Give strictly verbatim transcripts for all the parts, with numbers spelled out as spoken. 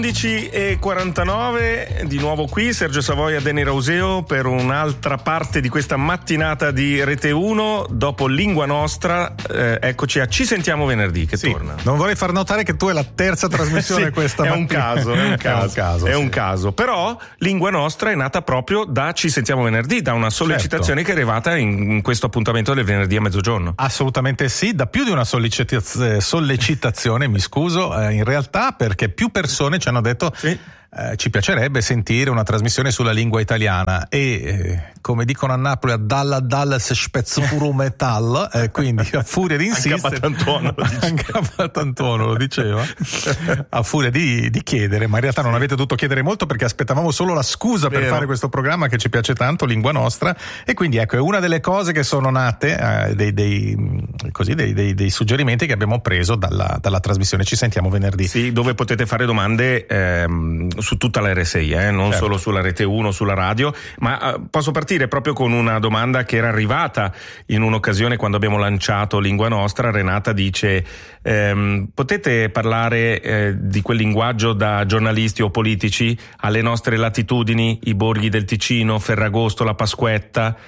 undici e quarantanove, di nuovo qui Sergio Savoia, Deni Rauseo per un'altra parte di questa mattinata di Rete uno. Dopo Lingua Nostra, eh, eccoci a Ci Sentiamo Venerdì che sì, torna. Non vorrei far notare che tu è la terza trasmissione sì, questa è mattina. un caso, è un caso, è un caso, è sì. un caso. Però Lingua Nostra è nata proprio da Ci Sentiamo Venerdì, da una sollecitazione certo. che è arrivata in, in questo appuntamento del venerdì a mezzogiorno. Assolutamente sì, da più di una sollecitaz- sollecitazione, mi scuso, eh, in realtà, perché più persone ci hanno detto sì. eh, ci piacerebbe sentire una trasmissione sulla lingua italiana e eh, come dicono a Napoli a dalla dalla se spezzo puro metal, eh, quindi a furia di insistere anche a Patantuono lo diceva, anche a Patantuono lo diceva a furia di, di chiedere, ma in realtà non avete dovuto chiedere molto perché aspettavamo solo la scusa Vero. per fare questo programma che ci piace tanto, Lingua Nostra, e quindi ecco è una delle cose che sono nate eh, dei, dei, così, dei, dei, dei suggerimenti che abbiamo preso dalla, dalla trasmissione Ci Sentiamo Venerdì. Sì, dove potete fare domande ehm, su tutta la R S I, eh, non certo. solo sulla Rete uno, sulla radio, ma eh, posso partire proprio con una domanda che era arrivata in un'occasione quando abbiamo lanciato Lingua Nostra. Renata dice ehm, potete parlare eh, di quel linguaggio da giornalisti o politici alle nostre latitudini, i borghi del Ticino, Ferragosto, la Pasquetta,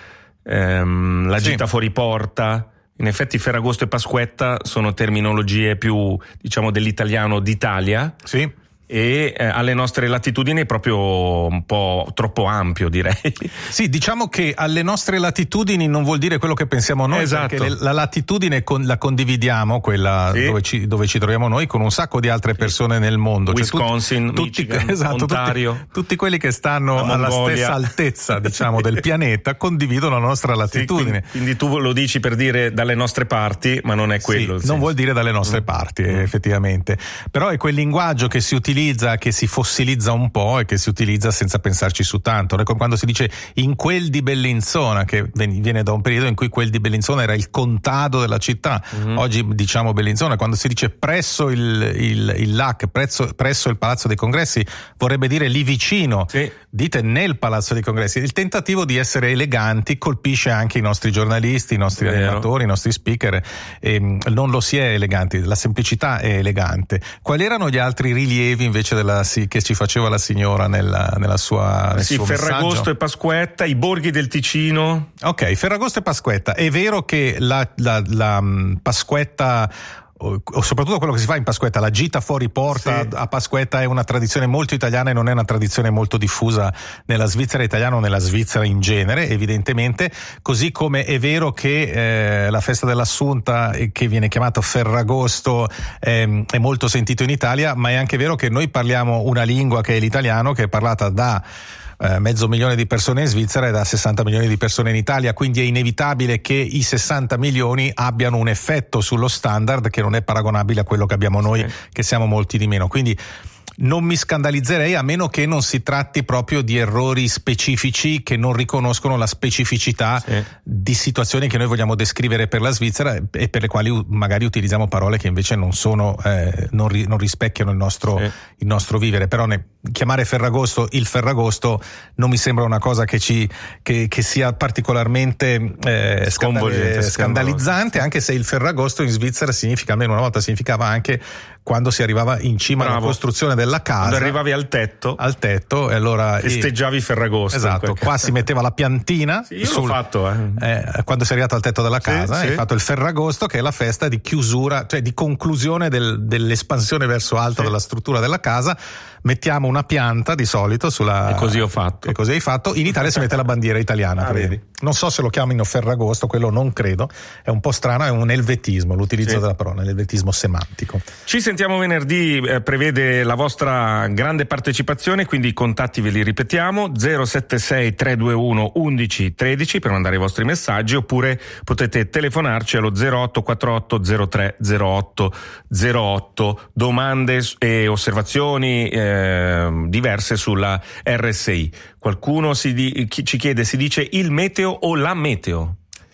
ehm, la sì. gita fuori porta. In effetti Ferragosto e Pasquetta sono terminologie più, diciamo, dell'italiano d'Italia. Sì. E eh, alle nostre latitudini è proprio un po' troppo ampio, direi. Sì, diciamo che alle nostre latitudini non vuol dire quello che pensiamo noi, esatto. perché le, la latitudine con, la condividiamo, quella sì. dove, ci, dove ci troviamo noi, con un sacco di altre sì. persone nel mondo. Wisconsin, cioè, tutti, Michigan, tutti, esatto, Ontario. Tutti, tutti quelli che stanno alla stessa altezza, diciamo, del pianeta condividono la nostra latitudine. Sì, quindi, quindi tu lo dici per dire dalle nostre parti, ma non è quello. Sì, non vuol dire dalle nostre mm. parti, mm. effettivamente. Però è quel linguaggio che si utilizza, che si fossilizza un po' e che si utilizza senza pensarci su tanto. Quando si dice in quel di Bellinzona, che viene da un periodo in cui quel di Bellinzona era il contado della città, mm-hmm. oggi diciamo Bellinzona. Quando si dice presso il, il, il L A C, presso, presso il Palazzo dei Congressi, vorrebbe dire lì vicino. Sì. Dite nel Palazzo dei Congressi. Il tentativo di essere eleganti colpisce anche i nostri giornalisti, i nostri Vero. animatori, i nostri speaker. E non lo si è eleganti, la semplicità è elegante. Quali erano gli altri rilievi invece della che ci faceva la signora nella, nella sua nel sì, suo Ferragosto messaggio? E Pasquetta, i borghi del Ticino. Ok, Ferragosto e Pasquetta. È vero che la, la, la Pasquetta, o soprattutto quello che si fa in Pasquetta, la gita fuori porta sì. a Pasquetta, è una tradizione molto italiana e non è una tradizione molto diffusa nella Svizzera italiana o nella Svizzera in genere, evidentemente, così come è vero che eh, la festa dell'Assunta, che viene chiamata Ferragosto, eh, è molto sentito in Italia, ma è anche vero che noi parliamo una lingua che è l'italiano, che è parlata da Eh, mezzo milione di persone in Svizzera e da sessanta milioni di persone in Italia, quindi è inevitabile che i sessanta milioni abbiano un effetto sullo standard che non è paragonabile a quello che abbiamo noi, sì. che siamo molti di meno. Quindi non mi scandalizzerei, a meno che non si tratti proprio di errori specifici che non riconoscono la specificità sì. di situazioni che noi vogliamo descrivere per la Svizzera e per le quali magari utilizziamo parole che invece non sono eh, non, ri, non rispecchiano il nostro, sì. il nostro vivere. Però ne, chiamare Ferragosto il Ferragosto non mi sembra una cosa che ci che, che sia particolarmente eh, scandal- scandalizzante, anche se il Ferragosto in Svizzera significa, almeno una volta significava anche quando si arrivava in cima Bravo. alla costruzione della casa, quando arrivavi al tetto al tetto e allora festeggiavi e... Ferragosto. Esatto, qua si metteva la piantina. Sì, io sul... l'ho fatto eh. Eh, quando sei arrivato al tetto della casa, sì, hai sì. fatto il Ferragosto, che è la festa di chiusura, cioè di conclusione del, dell'espansione verso alto sì. della struttura della casa. Mettiamo una pianta di solito sulla. E così ho fatto. E così hai fatto. In Italia si mette la bandiera italiana, ah, vedi. Non so se lo chiamino Ferragosto, quello non credo. È un po' strano, è un elvetismo, l'utilizzo sì. della parola, l'elvetismo semantico. Ci sentiamo venerdì, eh, prevede la vostra grande partecipazione, quindi i contatti ve li ripetiamo: zero sette sei tre due uno undici tredici per mandare i vostri messaggi, oppure potete telefonarci allo zero otto quattro otto zero tre zero otto zero otto. Domande e osservazioni eh, diverse sulla R S I. Qualcuno si di, chi, ci chiede, si dice il meteo o la meteo?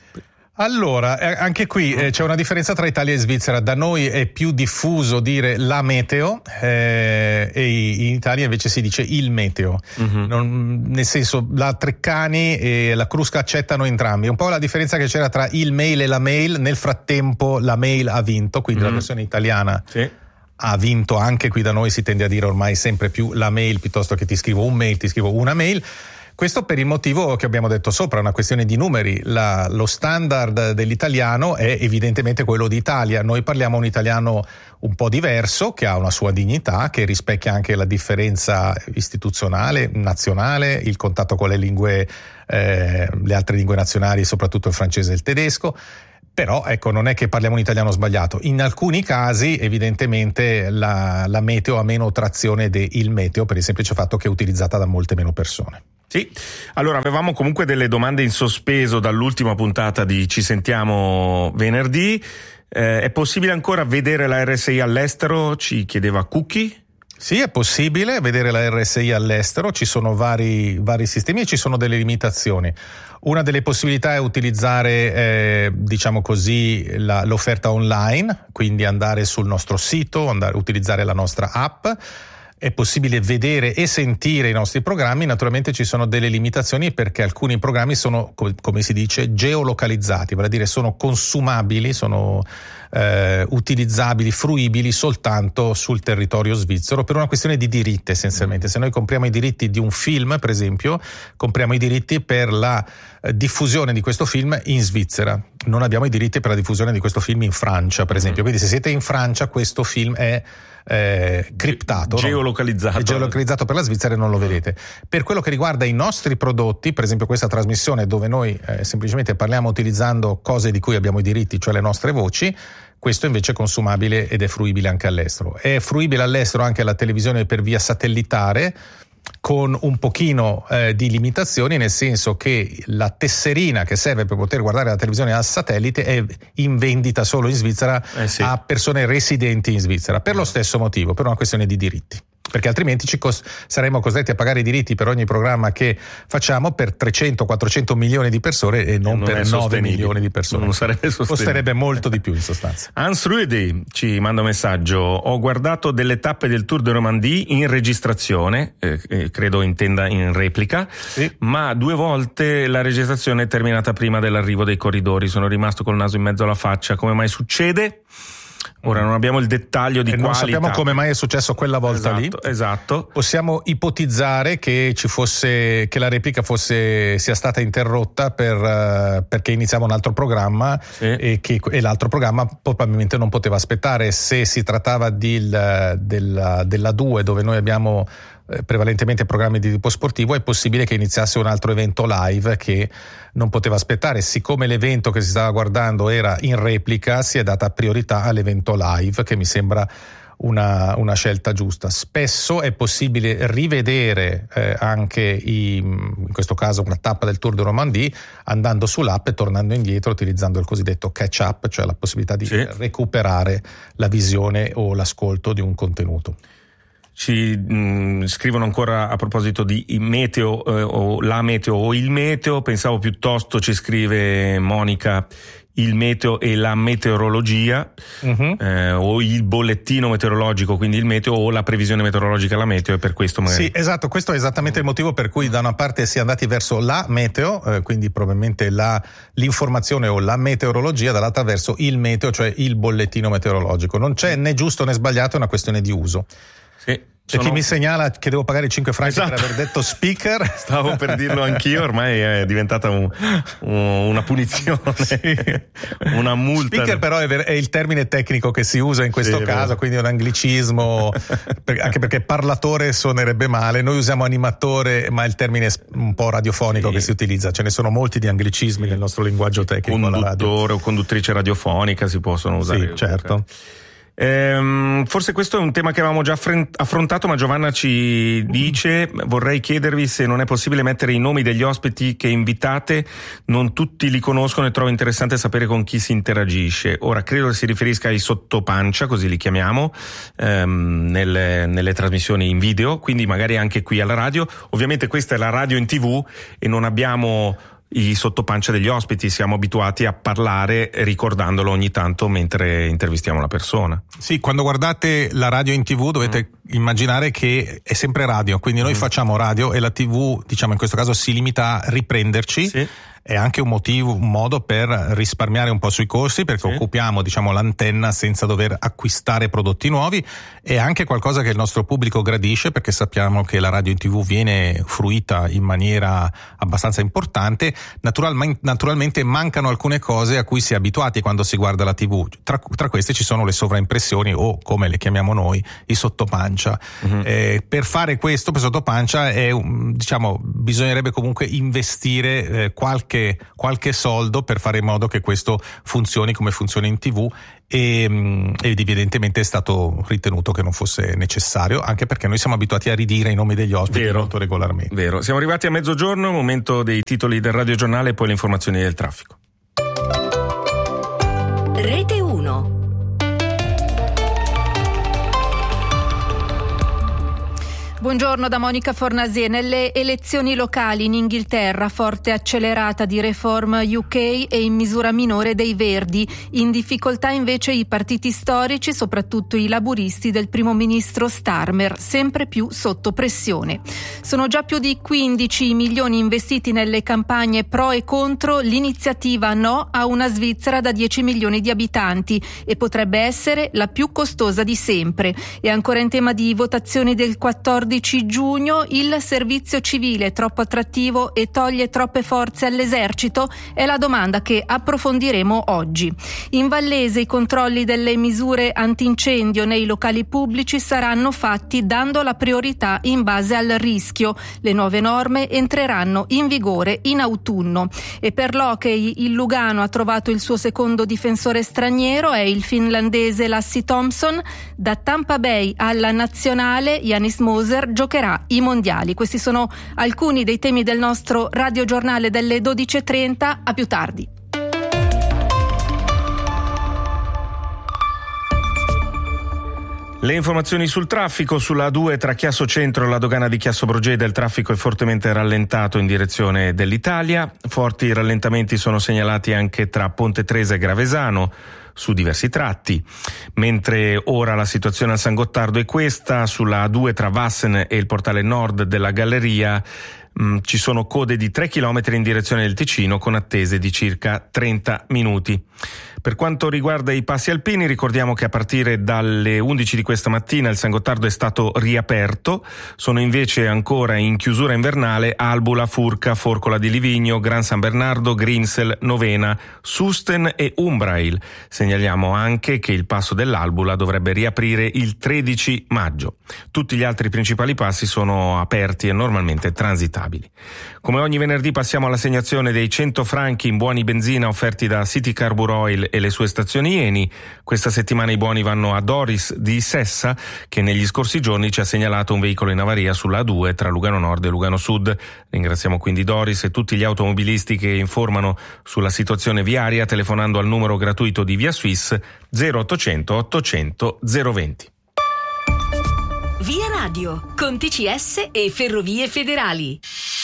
Allora, eh, anche qui eh, c'è una differenza tra Italia e Svizzera. Da noi è più diffuso dire la meteo eh, e in Italia invece si dice il meteo. Mm-hmm. Non, nel senso, la Treccani e la Crusca accettano entrambi. Un po' la differenza che c'era tra il mail e la mail. Nel frattempo la mail ha vinto, quindi mm-hmm. la versione italiana sì. ha vinto anche qui da noi, si tende a dire ormai sempre più la mail piuttosto che ti scrivo un mail, ti scrivo una mail. Questo per il motivo che abbiamo detto sopra, una questione di numeri. La, lo standard dell'italiano è evidentemente quello d'Italia. Noi parliamo un italiano un po' diverso, che ha una sua dignità, che rispecchia anche la differenza istituzionale, nazionale, il contatto con le lingue, eh, le altre lingue nazionali, soprattutto il francese e il tedesco. Però ecco, non è che parliamo un italiano sbagliato. In alcuni casi evidentemente la, la meteo ha meno trazione del meteo, per il semplice fatto che è utilizzata da molte meno persone. Sì, allora avevamo comunque delle domande in sospeso dall'ultima puntata di Ci sentiamo venerdì. Eh, è possibile ancora vedere la R S I all'estero? Ci chiedeva Cookie. Sì, è possibile vedere la R S I all'estero, ci sono vari, vari sistemi e ci sono delle limitazioni. Una delle possibilità è utilizzare, eh, diciamo così, la, l'offerta online, quindi andare sul nostro sito, andare, utilizzare la nostra app. È possibile vedere e sentire i nostri programmi, naturalmente ci sono delle limitazioni perché alcuni programmi sono, come si dice, geolocalizzati, vale a dire sono consumabili, sono eh, utilizzabili, fruibili soltanto sul territorio svizzero per una questione di diritti essenzialmente. Se noi compriamo i diritti di un film, per esempio, compriamo i diritti per la eh, diffusione di questo film in Svizzera. Non abbiamo i diritti per la diffusione di questo film in Francia, per esempio. Quindi se siete in Francia, questo film è Eh, criptato, geolocalizzato. No? È geolocalizzato per la Svizzera e non lo vedete. Per quello che riguarda i nostri prodotti, per esempio questa trasmissione dove noi eh, semplicemente parliamo utilizzando cose di cui abbiamo i diritti, cioè le nostre voci, questo invece è consumabile ed è fruibile anche all'estero. È fruibile all'estero anche la televisione per via satellitare, con un pochino eh, di limitazioni, nel senso che la tesserina che serve per poter guardare la televisione al satellite è in vendita solo in Svizzera eh sì. a persone residenti in Svizzera, per lo stesso motivo, per una questione di diritti. Perché altrimenti ci cost- saremmo costretti a pagare i diritti per ogni programma che facciamo per trecento quattrocento milioni di persone e non, non per nove milioni di persone. Non sarebbe sostenibile. Costerebbe molto di più in sostanza. Hans Ruedi ci manda un messaggio: ho guardato delle tappe del Tour de Romandie in registrazione, eh, eh, credo intenda in replica, sì. ma due volte la registrazione è terminata prima dell'arrivo dei corridori. Sono rimasto col naso in mezzo alla faccia. Come mai succede? Ora non abbiamo il dettaglio di e quali non sappiamo tappe. come mai è successo quella volta esatto, lì. Esatto. Possiamo ipotizzare che ci fosse che la replica fosse sia stata interrotta per uh, perché iniziava un altro programma sì. e che e l'altro programma probabilmente non poteva aspettare. Se si trattava di, della, della due, dove noi abbiamo eh, prevalentemente programmi di tipo sportivo, è possibile che iniziasse un altro evento live che non poteva aspettare. Siccome l'evento che si stava guardando era in replica, si è data priorità all'evento live, che mi sembra una, una scelta giusta. Spesso è possibile rivedere eh, anche i, in questo caso una tappa del Tour de Romandie andando sull'app e tornando indietro utilizzando il cosiddetto catch up, cioè la possibilità di sì. recuperare la visione o l'ascolto di un contenuto. Ci mh, scrivono ancora a proposito di meteo eh, o la meteo o il meteo, pensavo piuttosto, ci scrive Monica, il meteo e la meteorologia uh-huh. eh, o il bollettino meteorologico, quindi il meteo, o la previsione meteorologica, la meteo, e per questo magari. Sì, esatto, questo è esattamente il motivo per cui da una parte si è andati verso la meteo, eh, quindi probabilmente la, l'informazione o la meteorologia, dall'altra verso il meteo, cioè il bollettino meteorologico. Non c'è né giusto né sbagliato, è una questione di uso. Sì. C'è Sono... chi mi segnala che devo pagare cinque franchi esatto. per aver detto speaker. Stavo per dirlo anch'io, ormai è diventata un, un, una punizione, sì. una multa. Speaker però è, ver- è il termine tecnico che si usa in questo sì, caso, quindi è un anglicismo, per, anche perché parlatore suonerebbe male. Noi usiamo animatore, ma è il termine un po' radiofonico sì. che si utilizza. Ce ne sono molti di anglicismi sì. nel nostro linguaggio tecnico. Conduttore o conduttrice radiofonica si possono usare. Sì, certo. Ehm, forse questo è un tema che avevamo già affrontato, ma Giovanna ci dice: vorrei chiedervi se non è possibile mettere i nomi degli ospiti che invitate, non tutti li conoscono e trovo interessante sapere con chi si interagisce. Ora credo che si riferisca ai sottopancia, così li chiamiamo, ehm, nelle, nelle trasmissioni in video, quindi magari anche qui alla radio. Ovviamente questa è la radio in tv e non abbiamo i sottopancia degli ospiti, siamo abituati a parlare ricordandolo ogni tanto mentre intervistiamo la persona. Sì, quando guardate la radio in tv dovete mm. immaginare che è sempre radio, quindi noi mm. facciamo radio e la tv, diciamo in questo caso, si limita a riprenderci sì. è anche un motivo, un modo per risparmiare un po' sui costi, perché sì. occupiamo, diciamo, l'antenna senza dover acquistare prodotti nuovi. È anche qualcosa che il nostro pubblico gradisce, perché sappiamo che la radio in tivù viene fruita in maniera abbastanza importante. Naturalmente, naturalmente mancano alcune cose a cui si è abituati quando si guarda la tivù. Tra, tra queste ci sono le sovraimpressioni, o come le chiamiamo noi, i sottopancia. Uh-huh. Eh, per fare questo, per sottopancia, è, diciamo, bisognerebbe comunque investire eh, qualche, qualche soldo per fare in modo che questo funzioni come funziona in tivù, e, ed evidentemente è stato ritenuto che non fosse necessario, anche perché noi siamo abituati a ridire i nomi degli ospiti vero, molto regolarmente. Vero, siamo arrivati a mezzogiorno, momento dei titoli del radiogiornale e poi le informazioni del traffico. Rete uno. Buongiorno da Monica Fornasier. Nelle elezioni locali in Inghilterra, forte accelerata di Reform U K e in misura minore dei Verdi. In difficoltà invece i partiti storici, soprattutto i laburisti del primo ministro Starmer, sempre più sotto pressione. Sono già più di quindici milioni investiti nelle campagne pro e contro l'iniziativa No a una Svizzera da dieci milioni di abitanti, e potrebbe essere la più costosa di sempre. E ancora in tema di votazioni del quattordici giugno, il servizio civile è troppo attrattivo e toglie troppe forze all'esercito? È la domanda che approfondiremo oggi. In Vallese i controlli delle misure antincendio nei locali pubblici saranno fatti dando la priorità in base al rischio. Le nuove norme entreranno in vigore in autunno. E per l'hockey il Lugano ha trovato il suo secondo difensore straniero, è il finlandese Lassi Thompson. Da Tampa Bay alla nazionale Janis Moser giocherà i mondiali. Questi sono alcuni dei temi del nostro radiogiornale delle dodici e trenta. A più tardi. Le informazioni sul traffico: sulla A due tra Chiasso Centro e la dogana di Chiasso Brogeda il traffico è fortemente rallentato in direzione dell'Italia. Forti rallentamenti sono segnalati anche tra Ponte Tresa e Gravesano su diversi tratti, mentre ora la situazione al San Gottardo è questa: sulla A due tra Vassen e il portale nord della Galleria mh, ci sono code di tre chilometri in direzione del Ticino con attese di circa trenta minuti. Per quanto riguarda i passi alpini, ricordiamo che a partire dalle undici di questa mattina il San Gottardo è stato riaperto. Sono invece ancora in chiusura invernale Albula, Furca, Forcola di Livigno, Gran San Bernardo, Grimsel, Novena, Susten e Umbrail. Segnaliamo anche che il passo dell'Albula dovrebbe riaprire il tredici maggio. Tutti gli altri principali passi sono aperti e normalmente transitabili. Come ogni venerdì passiamo all'assegnazione dei cento franchi in buoni benzina offerti da City Carbur Oil e le sue stazioni Eni. Questa settimana i buoni vanno a Doris di Sessa, che negli scorsi giorni ci ha segnalato un veicolo in avaria sulla A due tra Lugano Nord e Lugano Sud. Ringraziamo quindi Doris e tutti gli automobilisti che informano sulla situazione viaria telefonando al numero gratuito di Via Suisse zero ottocento ottocento zero venti. Via Radio con T C S e Ferrovie Federali.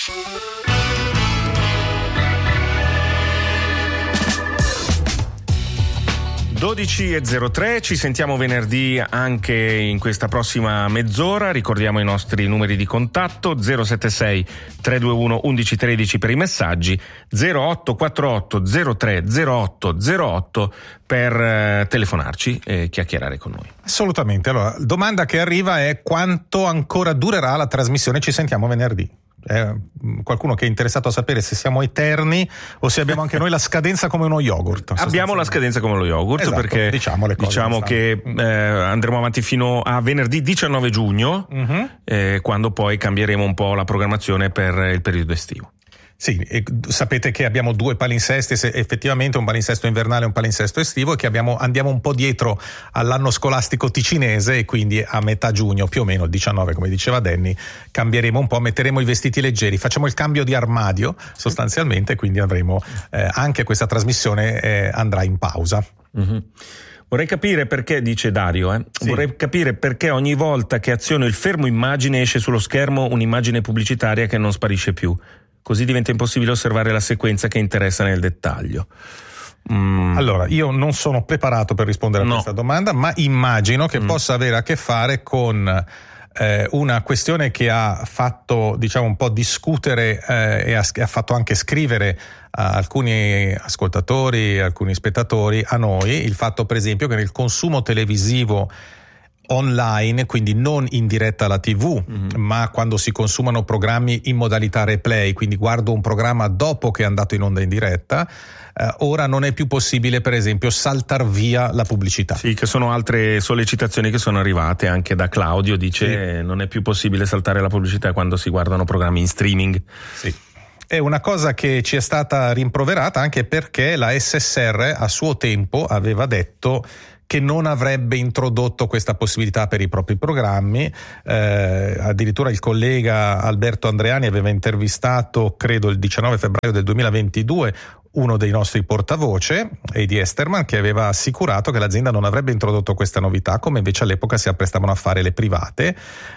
dodici e zero tre, ci sentiamo venerdì anche in questa prossima mezz'ora. Ricordiamo i nostri numeri di contatto: zero sette sei tre due uno uno uno uno tre per i messaggi, zero otto quattro otto zero tre zero otto zero otto per eh, telefonarci e chiacchierare con noi. Assolutamente. Allora, domanda che arriva è: quanto ancora durerà la trasmissione Ci sentiamo venerdì? È qualcuno che è interessato a sapere se siamo eterni o se abbiamo anche noi la scadenza come uno yogurt. Abbiamo la scadenza come lo yogurt, esatto, perché diciamo, le cose diciamo che eh, andremo avanti fino a venerdì diciannove giugno, uh-huh. eh, quando poi cambieremo un po' la programmazione per il periodo estivo. Sì, e sapete che abbiamo due palinsesti, se effettivamente un palinsesto invernale e un palinsesto estivo, e che abbiamo, andiamo un po' dietro all'anno scolastico ticinese, e quindi a metà giugno, più o meno il diciannove, come diceva Danny, cambieremo un po', metteremo i vestiti leggeri, facciamo il cambio di armadio sostanzialmente, quindi avremo eh, anche questa trasmissione eh, andrà in pausa. Mm-hmm. Vorrei capire perché, dice Dario, eh? Sì. vorrei capire perché ogni volta che aziono il fermo immagine esce sullo schermo un'immagine pubblicitaria che non sparisce più. Così diventa impossibile osservare la sequenza che interessa nel dettaglio. Mm. Allora, io non sono preparato per rispondere a no. questa domanda, ma immagino che mm. possa avere a che fare con eh, una questione che ha fatto, diciamo, un po' discutere eh, e ha, ha fatto anche scrivere a alcuni ascoltatori, alcuni spettatori, a noi, il fatto per esempio che nel consumo televisivo online, quindi non in diretta alla tivù, mm-hmm. ma quando si consumano programmi in modalità replay, quindi guardo un programma dopo che è andato in onda in diretta, eh, ora non è più possibile per esempio saltar via la pubblicità. Sì, che sono altre sollecitazioni che sono arrivate anche da Claudio, dice sì. non è più possibile saltare la pubblicità quando si guardano programmi in streaming. Sì. È una cosa che ci è stata rimproverata anche perché la S S R a suo tempo aveva detto che non avrebbe introdotto questa possibilità per i propri programmi. Eh, addirittura il collega Alberto Andreani aveva intervistato, credo il diciannove febbraio del duemilaventidue, uno dei nostri portavoce, Eddie Esterman, che aveva assicurato che l'azienda non avrebbe introdotto questa novità, come invece all'epoca si apprestavano a fare le private.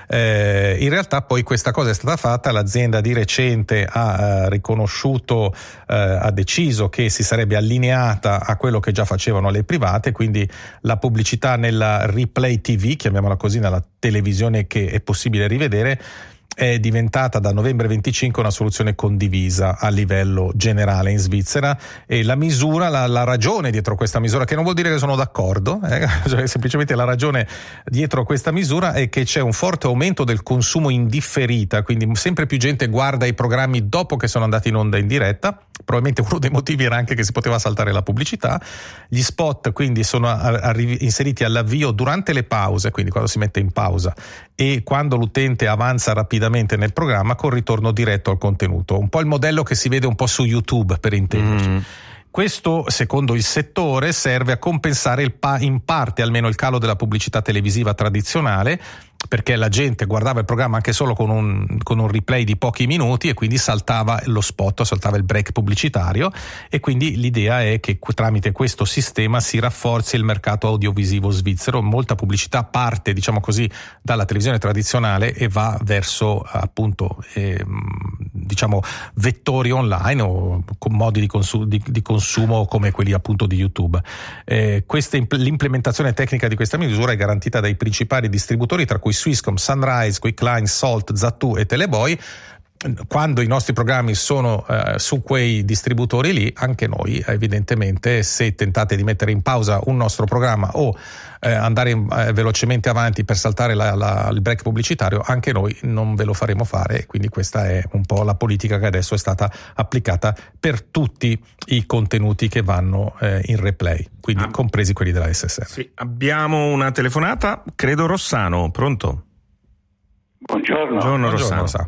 Eh, in realtà poi questa cosa è stata fatta, l'azienda di recente ha eh, riconosciuto, eh, ha deciso che si sarebbe allineata a quello che già facevano le private, quindi la pubblicità nella replay T V, chiamiamola così, nella televisione che è possibile rivedere, è diventata da novembre venticinque una soluzione condivisa a livello generale in Svizzera, e la misura, la, la ragione dietro questa misura, che non vuol dire che sono d'accordo, eh, cioè semplicemente la ragione dietro questa misura è che c'è un forte aumento del consumo in differita, quindi sempre più gente guarda i programmi dopo che sono andati in onda in diretta. Probabilmente uno dei motivi era anche che si poteva saltare la pubblicità. Gli spot quindi sono arri- inseriti all'avvio durante le pause, quindi quando si mette in pausa, e quando l'utente avanza rapidamente nel programma con ritorno diretto al contenuto. Un po' il modello che si vede un po' su YouTube, per intenderci. Mm. Questo, secondo il settore, serve a compensare il pa- in parte almeno il calo della pubblicità televisiva tradizionale, perché la gente guardava il programma anche solo con un, con un replay di pochi minuti e quindi saltava lo spot, saltava il break pubblicitario, e quindi l'idea è che tramite questo sistema si rafforzi il mercato audiovisivo svizzero. Molta pubblicità parte, diciamo così, dalla televisione tradizionale e va verso appunto eh, diciamo vettori online o con modi di, consu- di, di consumo come quelli appunto di YouTube. Eh, questa, l'implementazione tecnica di questa misura è garantita dai principali distributori, tra cui Swisscom, Sunrise, Quickline, Salt, Zattoo e Teleboy. Quando i nostri programmi sono eh, su quei distributori lì, anche noi evidentemente, se tentate di mettere in pausa un nostro programma o eh, andare in, eh, velocemente avanti per saltare la, la, il break pubblicitario, anche noi non ve lo faremo fare. Quindi questa è un po' la politica che adesso è stata applicata per tutti i contenuti che vanno eh, in replay, quindi ah, compresi quelli della S S R. Sì, abbiamo una telefonata, credo Rossano, pronto? Buongiorno. Buongiorno, Rossano. Rossano.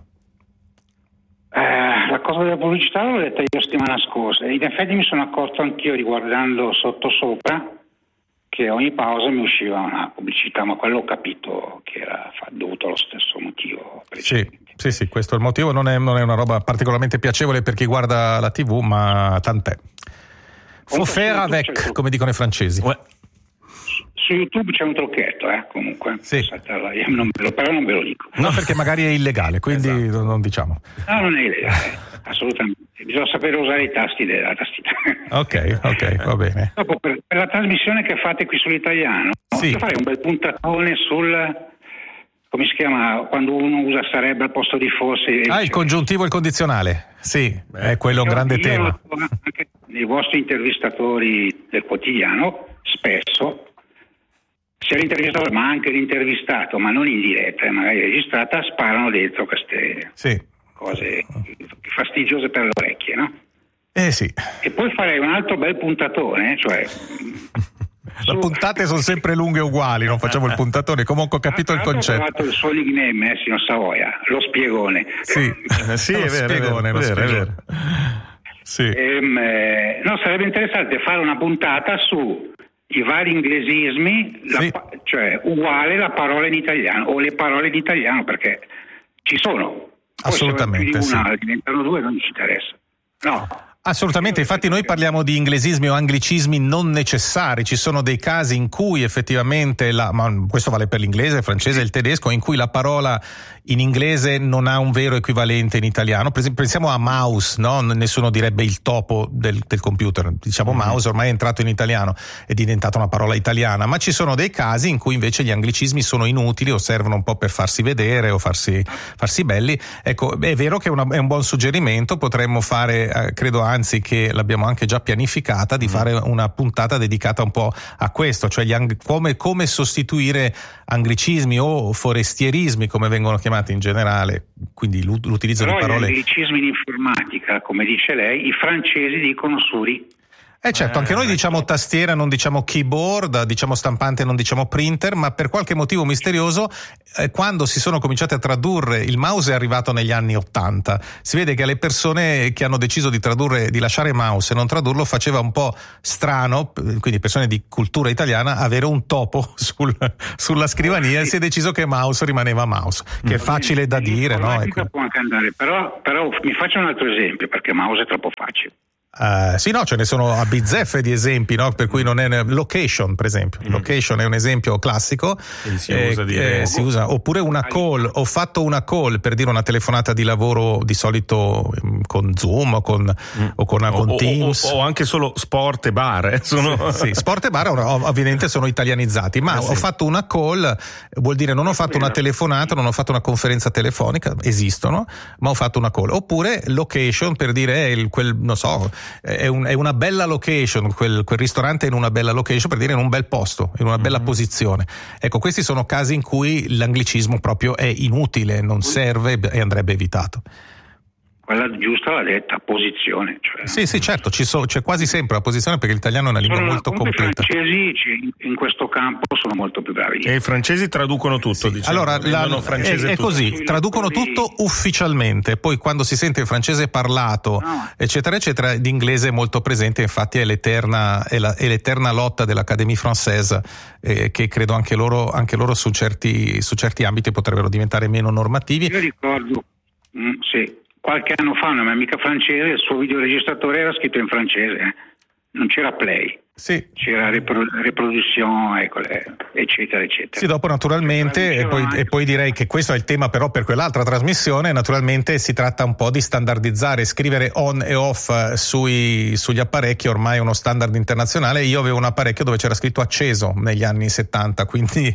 Eh, la cosa della pubblicità l'ho detta io settimana scorsa, in effetti mi sono accorto anch'io, riguardando sottosopra, che ogni pausa mi usciva una pubblicità, ma quello ho capito che era dovuto allo stesso motivo. Sì, sì, sì, questo è il motivo. Non è, non è una roba particolarmente piacevole per chi guarda la tivù, ma tant'è. Faut faire avec, come dicono i francesi. Ouais. Su YouTube c'è un trucchetto, eh, comunque. Sì. Io non ve lo, però non ve lo dico. No, perché magari è illegale, quindi esatto. non diciamo. No, non è illegale, assolutamente. Bisogna sapere usare i tasti della tastiera. Ok, ok, va bene. Dopo, per, per la trasmissione che fate qui sull'italiano, sì. io farei un bel puntatone sul, come si chiama, quando uno usa sarebbe al posto di forse. Ah, il congiuntivo e il condizionale. Sì, Beh, è quello un grande io tema. Anche nei vostri intervistatori del quotidiano, spesso, sia l'intervistatore ma anche l'intervistato, ma non in diretta, magari registrata, sparano dentro queste sì. cose fastidiose per le orecchie, no? Eh sì. E poi farei un altro bel puntatone, cioè le puntate sono sempre lunghe uguali, non facciamo il puntatone, comunque ho capito il concetto. Ho trovato il suo nickname, eh, signor Savoia, lo spiegone. Sì, sì, è vero, spiegone, è vero, è vero, è vero. Sì. Ehm, eh, no, sarebbe interessante fare una puntata su i vari inglesismi, sì. la, cioè uguale la parola in italiano o le parole in italiano, perché ci sono. Poi assolutamente, se una, sì. diventano due, non ci interessa. No. Assolutamente, infatti noi parliamo di inglesismi o anglicismi non necessari, ci sono dei casi in cui effettivamente, la, ma questo vale per l'inglese, il francese e il tedesco, in cui la parola in inglese non ha un vero equivalente in italiano. Per esempio, pensiamo a mouse, no? Nessuno direbbe il topo del, del computer, diciamo mm-hmm. mouse ormai è entrato in italiano, è diventata una parola italiana, ma ci sono dei casi in cui invece gli anglicismi sono inutili o servono un po' per farsi vedere o farsi, farsi belli. Ecco, è vero che è, una, è un buon suggerimento, potremmo fare, eh, credo anzi che l'abbiamo anche già pianificata, di mm. fare una puntata dedicata un po' a questo, cioè gli ang- come, come sostituire anglicismi o forestierismi, come vengono chiamati in generale, quindi l'utilizzo Però di parole. Gli anglicismi in informatica, come dice lei, i francesi dicono suri. Eh certo, anche noi diciamo tastiera, non diciamo keyboard, diciamo stampante, non diciamo printer, ma per qualche motivo misterioso eh, quando si sono cominciati a tradurre, il mouse è arrivato negli anni ottanta, si vede che alle persone che hanno deciso di tradurre, di lasciare mouse e non tradurlo, faceva un po' strano, quindi persone di cultura italiana, avere un topo sul, sulla scrivania, e si è deciso che mouse rimaneva mouse, che è facile da dire, no? Ecco. Può anche andare, però, però mi faccio un altro esempio, perché mouse è troppo facile. Uh, sì, no, ce ne sono a bizzeffe di esempi, no? Per cui non è location, per esempio. Mm. Location è un esempio classico. Si, eh, usa dire... eh, si usa, oppure una call. Ho fatto una call per dire una telefonata di lavoro, di solito con Zoom o con, mm. o con, o, con Teams. O, o anche solo sport e bar. Eh? Sono... Sì, sì, sport e bar ovviamente sono italianizzati, ma eh, sì. ho fatto una call, vuol dire non ho fatto una telefonata, non ho fatto una conferenza telefonica, esistono, ma ho fatto una call. Oppure location per dire eh, quel, non so, È, un, è una bella location, quel, quel ristorante è in una bella location, per dire in un bel posto, in una bella mm-hmm. posizione. Ecco, questi sono casi in cui l'anglicismo proprio è inutile, non serve e andrebbe evitato. Quella giusta l'ha detta, posizione. Cioè... Sì, sì, certo, ci so, c'è quasi sempre la posizione, perché l'italiano è una lingua sono, molto completa. I francesi in questo campo sono molto più bravi. E i francesi traducono tutto, sì. diciamo. Allora, la, è, è così, traducono tutto ufficialmente, poi quando si sente il francese parlato, no. eccetera, eccetera, l'inglese è molto presente, infatti è l'eterna, è la, è l'eterna lotta dell'Académie Française, eh, che credo anche loro, anche loro su certi, su certi ambiti potrebbero diventare meno normativi. Io ricordo, mm, sì. Qualche anno fa una mia amica francese, il suo videoregistratore era scritto in francese, eh. non c'era play. Sì. C'era riprodu- riproduzione, ecco, eccetera, eccetera. Sì, dopo naturalmente, e poi, e poi direi che questo è il tema però per quell'altra trasmissione, naturalmente si tratta un po' di standardizzare, scrivere on e off sui, sugli apparecchi, ormai è uno standard internazionale. Io avevo un apparecchio dove c'era scritto acceso negli anni settanta, quindi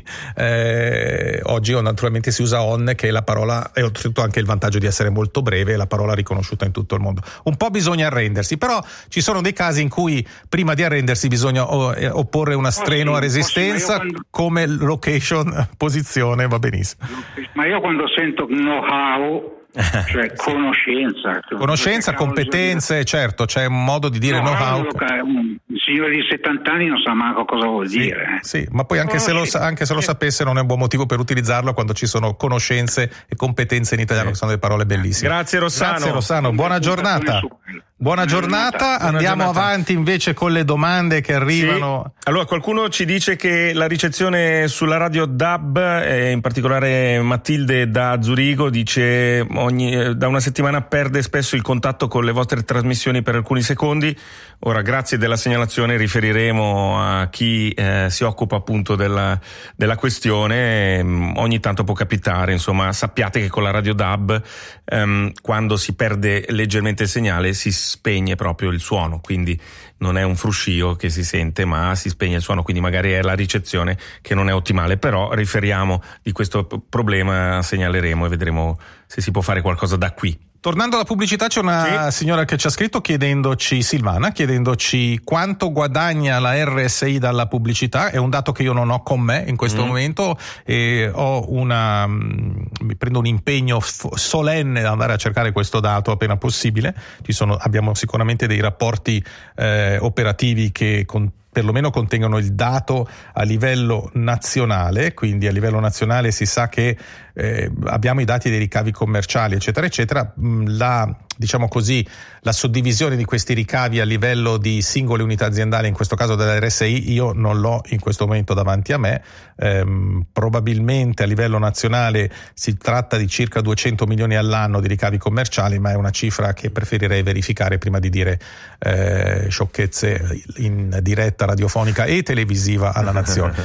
eh, oggi naturalmente si usa on, che è la parola, e oltretutto anche il vantaggio di essere molto breve, è la parola riconosciuta in tutto il mondo. Un po' bisogna arrendersi, però ci sono dei casi in cui prima di arrendersi bisogna opporre una strenua oh, sì, resistenza, quando... come location, posizione, va benissimo. Ma io quando sento know-how, cioè conoscenza, conoscenza, competenze, certo, c'è un modo di dire no, know-how. Un signore di settanta anni non sa manco cosa vuol sì, dire. Eh. Sì, ma poi anche se, lo, anche se lo sapesse non è un buon motivo per utilizzarlo quando ci sono conoscenze e competenze in italiano, sì. che sono delle parole bellissime. Grazie Rossano. Grazie Rossano, buona giornata. Buona giornata, andiamo giornata. avanti invece con le domande che arrivano. Sì. Allora, qualcuno ci dice che la ricezione sulla radio D A B, eh, in particolare Matilde da Zurigo, dice ogni, da una settimana perde spesso il contatto con le vostre trasmissioni per alcuni secondi. Ora, grazie della segnalazione, riferiremo a chi eh, si occupa appunto della, della questione. Ogni tanto può capitare, insomma, sappiate che con la radio D A B ehm, quando si perde leggermente il segnale si spegne proprio il suono, quindi non è un fruscio che si sente, ma si spegne il suono, quindi magari è la ricezione che non è ottimale, però riferiamo di questo problema, segnaleremo e vedremo se si può fare qualcosa da qui. Tornando alla pubblicità, c'è una sì. signora che ci ha scritto chiedendoci, Silvana, chiedendoci quanto guadagna la R S I dalla pubblicità. È un dato che io non ho con me in questo mm. momento, e ho una mi prendo un impegno f- solenne ad andare a cercare questo dato appena possibile. Ci sono, abbiamo sicuramente dei rapporti eh, operativi che con perlomeno contengono il dato a livello nazionale, quindi a livello nazionale si sa che eh, abbiamo i dati dei ricavi commerciali, eccetera, eccetera. La, diciamo così, la suddivisione di questi ricavi a livello di singole unità aziendali, in questo caso della R S I, io non l'ho in questo momento davanti a me. Ehm, probabilmente a livello nazionale si tratta di circa duecento milioni all'anno di ricavi commerciali, ma è una cifra che preferirei verificare prima di dire eh, sciocchezze in diretta radiofonica e televisiva alla nazione.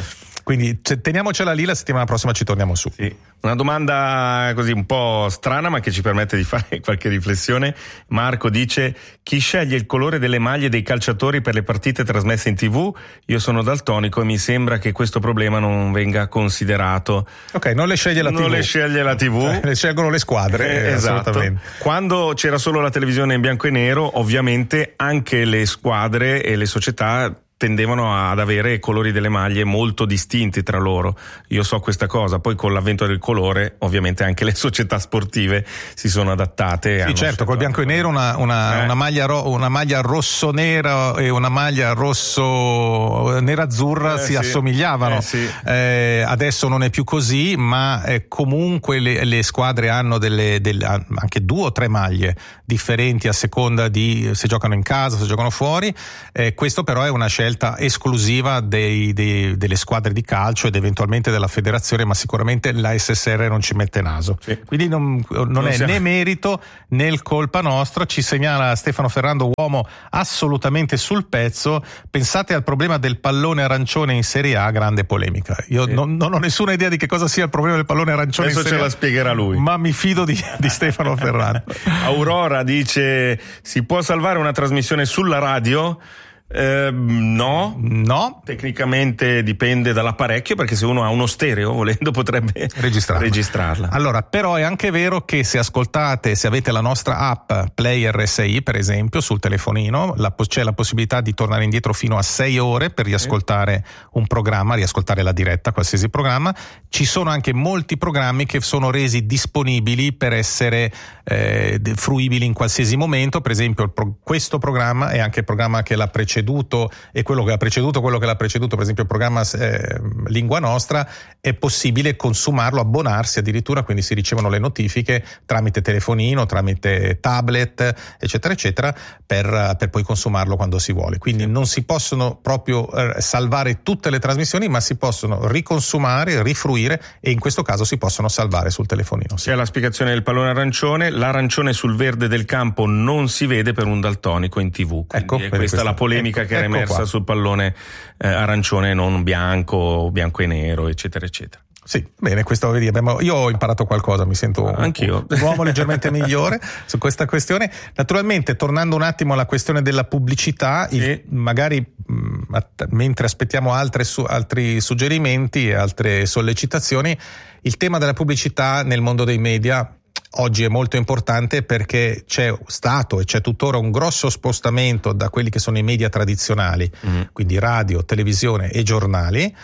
Quindi teniamocela lì, la settimana prossima ci torniamo su. Sì. Una domanda così un po' strana, ma che ci permette di fare qualche riflessione. Marco dice: chi sceglie il colore delle maglie dei calciatori per le partite trasmesse in tivù? Io sono daltonico e mi sembra che questo problema non venga considerato. Ok, non le sceglie la non tivù. Non le sceglie la tivù. Eh, le scelgono le squadre. Eh, esatto. Quando c'era solo la televisione in bianco e nero, ovviamente anche le squadre e le società tendevano ad avere colori delle maglie molto distinti tra loro. Io so questa cosa, poi con l'avvento del colore ovviamente anche le società sportive si sono adattate. Sì, certo, col bianco e nero una, una, eh. una maglia ro, una maglia rosso-nera e una maglia rosso-nera-azzurra eh, si sì. assomigliavano. Eh, sì. eh, adesso non è più così, ma eh, comunque le, le squadre hanno delle, delle, anche due o tre maglie differenti a seconda di se giocano in casa, se giocano fuori. Eh, questo però è una scelta esclusiva dei, dei, delle squadre di calcio ed eventualmente della federazione, ma sicuramente la S S R non ci mette naso. Sì. Quindi non, non, non è siamo... né merito né colpa nostra. Ci segnala Stefano Ferrando, uomo assolutamente sul pezzo. Pensate al problema del pallone arancione in Serie A, grande polemica. Io sì. non, non ho nessuna idea di che cosa sia il problema del pallone arancione Adesso in Serie A. Adesso ce la spiegherà lui. Ma mi fido di, di Stefano Ferrando. Aurora dice: si può salvare una trasmissione sulla radio? Eh, no, no, tecnicamente dipende dall'apparecchio, perché se uno ha uno stereo, volendo, potrebbe registrarla. registrarla. Allora, però è anche vero che se ascoltate, se avete la nostra app Play R S I per esempio sul telefonino, la, c'è la possibilità di tornare indietro fino a sei ore per riascoltare un programma, riascoltare la diretta, qualsiasi programma. Ci sono anche molti programmi che sono resi disponibili per essere eh, fruibili in qualsiasi momento. Per esempio il pro- questo programma è anche il programma che l'ha preceduto e quello che ha preceduto quello che l'ha preceduto, per esempio il programma eh, Lingua Nostra, è possibile consumarlo, abbonarsi addirittura, quindi si ricevono le notifiche tramite telefonino, tramite tablet, eccetera eccetera, per, per poi consumarlo quando si vuole. Quindi sì. non si possono proprio eh, salvare tutte le trasmissioni, ma si possono riconsumare, rifruire, e in questo caso si possono salvare sul telefonino. Sì. C'è la spiegazione del pallone arancione: l'arancione sul verde del campo non si vede per un daltonico in tivù. Ecco, è questa è la polemica ecco, che era ecco emersa qua. sul pallone eh, arancione, non bianco, bianco e nero, eccetera eccetera. Sì, bene, questo vedi, abbiamo, io ho imparato qualcosa, mi sento Anch'io. un, un uomo leggermente migliore su questa questione. Naturalmente, tornando un attimo alla questione della pubblicità, sì. il, magari mh, att- mentre aspettiamo altre su- altri suggerimenti e altre sollecitazioni, il tema della pubblicità nel mondo dei media oggi è molto importante, perché c'è stato e c'è tuttora un grosso spostamento da quelli che sono i media tradizionali, mm. quindi radio, televisione e giornali,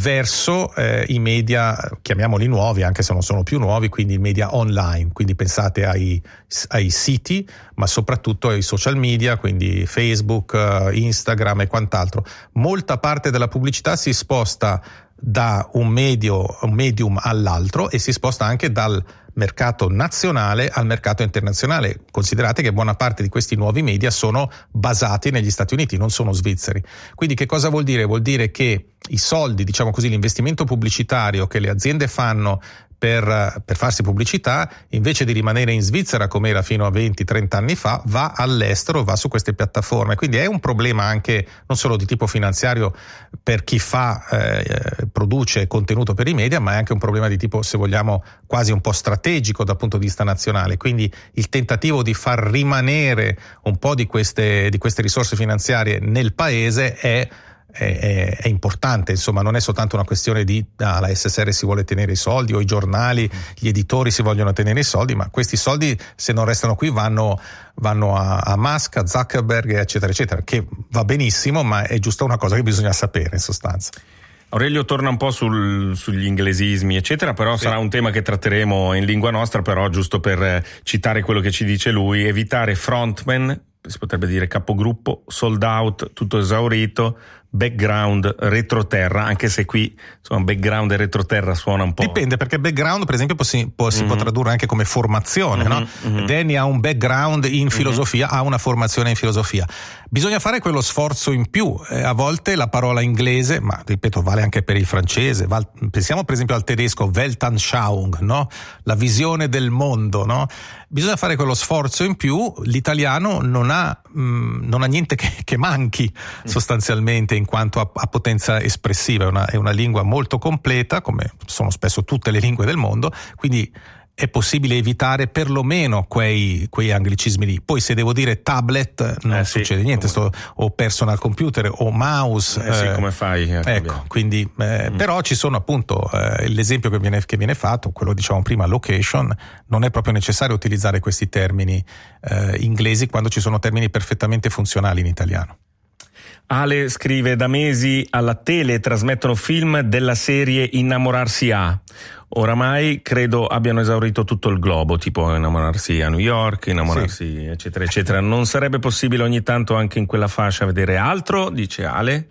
verso eh, i media, chiamiamoli nuovi anche se non sono più nuovi, quindi i media online. Quindi pensate ai, ai siti, ma soprattutto ai social media, quindi Facebook, Instagram e quant'altro. Molta parte della pubblicità si sposta da un medio, un medium all'altro, e si sposta anche dal mercato nazionale al mercato internazionale. Considerate che buona parte di questi nuovi media sono basati negli Stati Uniti, non sono svizzeri. Quindi che cosa vuol dire? Vuol dire che i soldi, diciamo così, l'investimento pubblicitario che le aziende fanno per, per farsi pubblicità, invece di rimanere in Svizzera come era fino a venti trenta anni fa, va all'estero, va su queste piattaforme. Quindi è un problema anche non solo di tipo finanziario per chi fa, eh, produce contenuto per i media, ma è anche un problema di tipo, se vogliamo, quasi un po' strategico dal punto di vista nazionale. Quindi il tentativo di far rimanere un po' di queste, di queste risorse finanziarie nel paese è È, è importante, insomma, non è soltanto una questione di ah, la S S R si vuole tenere i soldi, o i giornali, gli editori si vogliono tenere i soldi, ma questi soldi, se non restano qui, vanno, vanno a, a Musk, a Zuckerberg, eccetera eccetera, che va benissimo, ma è giusto una cosa che bisogna sapere in sostanza. Aurelio torna un po' sul, sugli inglesismi eccetera, però sì. sarà un tema che tratteremo in Lingua Nostra. Però giusto per citare quello che ci dice lui: evitare frontman, si potrebbe dire capogruppo, sold out, tutto esaurito, background, retroterra, anche se qui insomma background e retroterra suona un po'. Dipende, perché background per esempio si, può, si mm-hmm. può tradurre anche come formazione, mm-hmm. no? Mm-hmm. Danny ha un background in filosofia, mm-hmm. ha una formazione in filosofia. Bisogna fare quello sforzo in più. Eh, a volte la parola inglese, ma ripeto, vale anche per il francese, val, pensiamo per esempio al tedesco Weltanschauung, no? La visione del mondo, no? Bisogna fare quello sforzo in più. L'italiano non ha, mh, non ha niente che, che manchi sostanzialmente in in quanto a, a potenza espressiva, è una, è una lingua molto completa, come sono spesso tutte le lingue del mondo, quindi è possibile evitare perlomeno quei, quei anglicismi lì. Poi se devo dire tablet non eh sì, succede niente, sto, o personal computer o mouse. Eh sì, eh, come fai? Ecco, quindi, eh, mm. però ci sono appunto eh, l'esempio che viene, che viene fatto, quello diciamo prima, location, non è proprio necessario utilizzare questi termini eh, inglesi quando ci sono termini perfettamente funzionali in italiano. Ale scrive: da mesi alla tele trasmettono film della serie Innamorarsi a. Oramai credo abbiano esaurito tutto il globo, tipo Innamorarsi a New York, Innamorarsi sì. eccetera eccetera. Non sarebbe possibile ogni tanto anche in quella fascia vedere altro, dice Ale?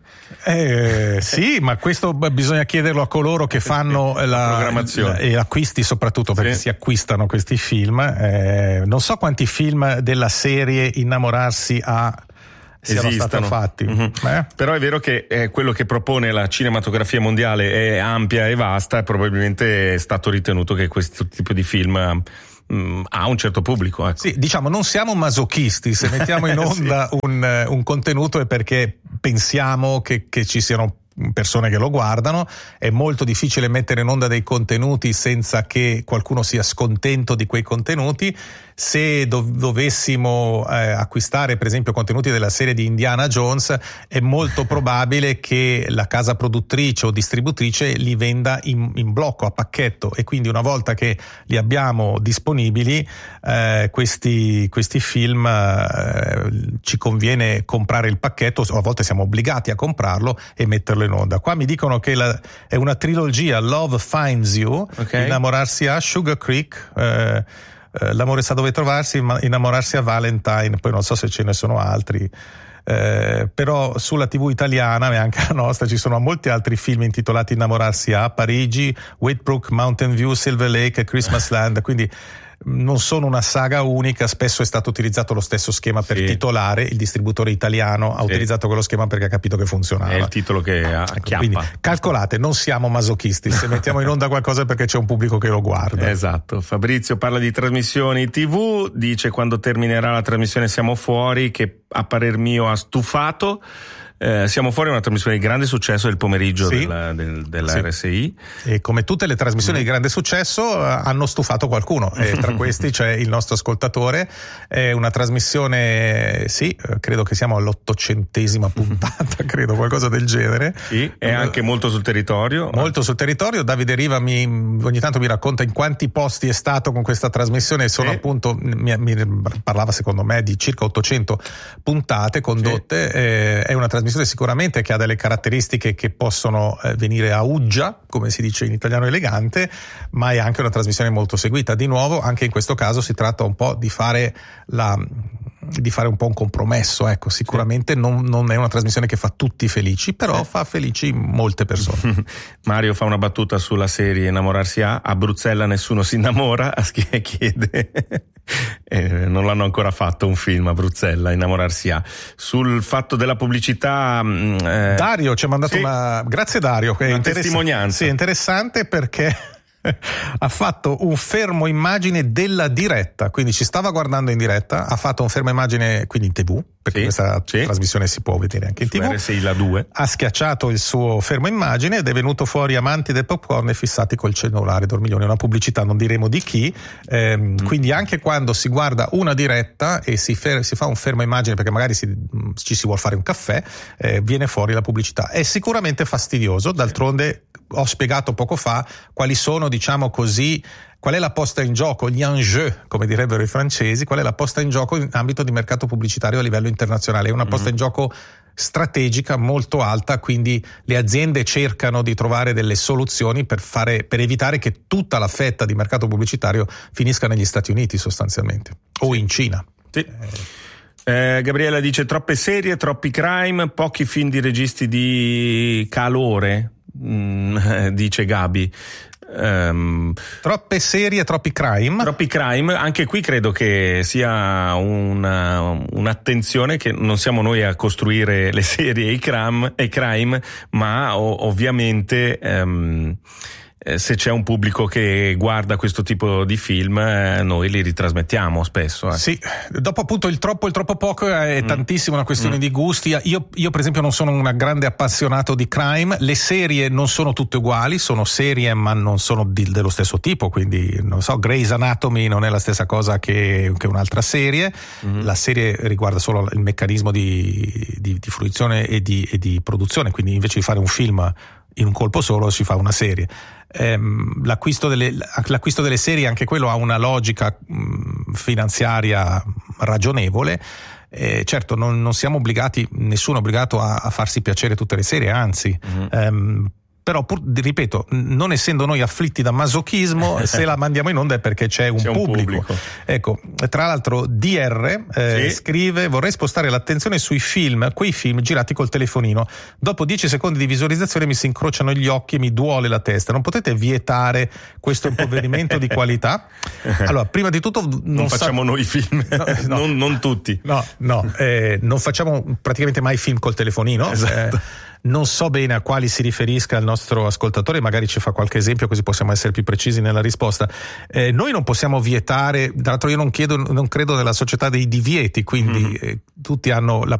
Eh, sì, ma questo bisogna chiederlo a coloro che fanno la, la programmazione e acquisti, soprattutto perché sì. si acquistano questi film. Eh, non so quanti film della serie Innamorarsi a siano Esistono. stati fatti. Mm-hmm. Eh? Però è vero che eh, quello che propone la cinematografia mondiale è ampia e vasta, e probabilmente è stato ritenuto che questo tipo di film um, ha un certo pubblico. Ecco. Sì, diciamo, non siamo masochisti, se mettiamo in onda sì. un, un contenuto è perché pensiamo che, che ci siano persone che lo guardano. È molto difficile mettere in onda dei contenuti senza che qualcuno sia scontento di quei contenuti. Se dov- dovessimo eh, acquistare per esempio contenuti della serie di Indiana Jones, è molto probabile che la casa produttrice o distributrice li venda in, in blocco, a pacchetto, e quindi una volta che li abbiamo disponibili eh, questi, questi film eh, ci conviene comprare il pacchetto, o a volte siamo obbligati a comprarlo e metterlo in onda. Qua mi dicono che la, è una trilogia, Love Finds You, okay. Innamorarsi a, Sugar Creek, eh, eh, L'amore sa dove trovarsi, Innamorarsi a, Valentine, poi non so se ce ne sono altri. Eh, però sulla tivù italiana e anche la nostra ci sono molti altri film intitolati Innamorarsi a, Parigi, Whitbrook, Mountain View, Silver Lake, Christmas Land, quindi non sono una saga unica, spesso è stato utilizzato lo stesso schema per sì. titolare, il distributore italiano ha sì. utilizzato quello schema perché ha capito che funzionava. È il titolo che acchiappa. Quindi calcolate, non siamo masochisti, se mettiamo in onda qualcosa è perché c'è un pubblico che lo guarda. Esatto. Fabrizio parla di trasmissioni tivù, dice: quando terminerà la trasmissione Siamo Fuori, che a parer mio ha stufato. Eh, Siamo Fuori è una trasmissione di grande successo del pomeriggio sì. della, del, della sì. R S I, e come tutte le trasmissioni mm. di grande successo uh, hanno stufato qualcuno, e tra questi c'è il nostro ascoltatore. È una trasmissione, sì, credo che siamo all'ottocentesima puntata, credo, qualcosa del genere. Sì, è anche molto sul territorio. Molto sul territorio. Davide Riva mi, ogni tanto mi racconta in quanti posti è stato con questa trasmissione. Sono sì. appunto, mi, mi parlava secondo me di circa ottocento puntate condotte. Sì. Eh, è una trasmissione sicuramente che ha delle caratteristiche che possono eh, venire a uggia, come si dice in italiano elegante, ma è anche una trasmissione molto seguita. Di nuovo, anche in questo caso si tratta un po' di fare la di fare un po' un compromesso, ecco. Sicuramente non, non è una trasmissione che fa tutti felici, però fa felici molte persone. Mario fa una battuta sulla serie Innamorarsi a, a Bruxelles nessuno si innamora, a chi chiede eh, non l'hanno ancora fatto un film a Bruxelles, Innamorarsi a. Sul fatto della pubblicità eh, Dario ci ha mandato sì. una grazie Dario, che una è interess- testimonianza. Sì, è interessante perché ha fatto un fermo immagine della diretta, quindi ci stava guardando in diretta, ha fatto un fermo immagine quindi in tivù, perché sì, questa sì. trasmissione si può vedere anche in tivù. R S I la due. Ha schiacciato il suo fermo immagine ed è venuto fuori amanti del popcorn e fissati col cellulare dormiglione, una pubblicità, non diremo di chi, ehm, mm. quindi anche quando si guarda una diretta e si, fer- si fa un fermo immagine perché magari si, ci si vuol fare un caffè, eh, viene fuori la pubblicità. È sicuramente fastidioso, d'altronde ho spiegato poco fa quali sono, diciamo così, qual è la posta in gioco, gli enjeux, come direbbero i francesi, qual è la posta in gioco in ambito di mercato pubblicitario a livello internazionale. È una posta mm. in gioco strategica molto alta, quindi le aziende cercano di trovare delle soluzioni per fare, per evitare che tutta la fetta di mercato pubblicitario finisca negli Stati Uniti sostanzialmente, o in Cina. Sì. Eh. Eh, Gabriella dice: troppe serie, troppi crime, pochi film di registi di calore, mm, dice Gabi. Um, troppe serie, troppi crime. Troppi crime, anche qui credo che sia una, un'attenzione che non siamo noi a costruire le serie e i crime, e crime ma o, ovviamente um, eh, se c'è un pubblico che guarda questo tipo di film, eh, noi li ritrasmettiamo spesso. Eh. Sì, dopo appunto il troppo il troppo poco è mm. tantissimo una questione mm. di gusti. Io, io per esempio non sono un grande appassionato di crime, le serie non sono tutte uguali, sono serie ma non sono di, dello stesso tipo, quindi non so, Grey's Anatomy non è la stessa cosa che, che un'altra serie, mm. la serie riguarda solo il meccanismo di, di, di fruizione e di, e di produzione, quindi invece di fare un film in un colpo solo si fa una serie. Ehm, l'acquisto, delle, l'acquisto delle serie, anche quello ha una logica mh, finanziaria ragionevole. Eh, certo non, non siamo obbligati, nessuno è obbligato a, a farsi piacere tutte le serie, anzi mm-hmm. ehm, però pur, ripeto, non essendo noi afflitti da masochismo, se la mandiamo in onda è perché c'è un, c'è pubblico. un pubblico. Ecco, tra l'altro D R eh, sì. scrive: vorrei spostare l'attenzione sui film, quei film girati col telefonino. Dopo dieci secondi di visualizzazione mi si incrociano gli occhi e mi duole la testa. Non potete vietare questo impoverimento di qualità? Allora, prima di tutto non, non facciamo sa... noi film, no, no. Non, non tutti. No, no, eh, non facciamo praticamente mai film col telefonino. Esatto. Eh, Non so bene a quali si riferisca il nostro ascoltatore, magari ci fa qualche esempio così possiamo essere più precisi nella risposta. Eh, noi non possiamo vietare, tra l'altro io non chiedo, non credo nella società dei divieti, quindi mm. eh, tutti hanno la,